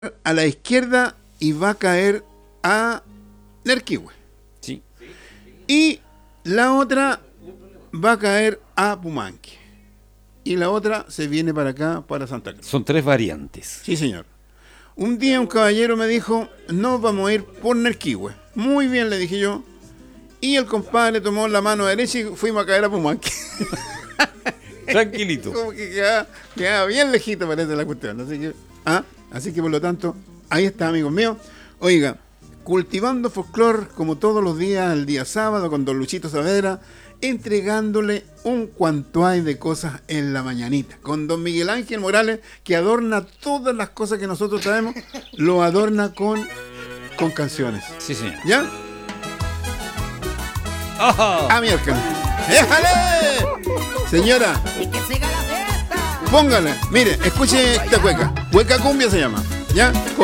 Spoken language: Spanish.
a la izquierda y va a caer a Nerquihue. Sí. Y la otra va a caer a Pumanque. Y la otra se viene para acá, para Santa Cruz. Son 3 variantes. Sí, señor. Un día un caballero me dijo, no, vamos a ir por Nerquihue. Muy bien, le dije yo. Y el compadre tomó la mano derecha y fuimos a caer a Pumanque. Tranquilito. Como que quedaba bien lejito, parece la cuestión. Así que por lo tanto, ahí está, amigos míos. Oiga, cultivando folclor como todos los días, el día sábado, con don Luchito Saavedra, entregándole un cuanto hay de cosas en la mañanita. Con don Miguel Ángel Morales, que adorna todas las cosas que nosotros traemos, lo adorna con canciones. Sí, señor. ¿Ya? ¡Ajá! ¡Ah, miércoles! ¡Déjale! Señora, póngale. Mire, escuche esta cueca. Cueca cumbia se llama. ¿Ya?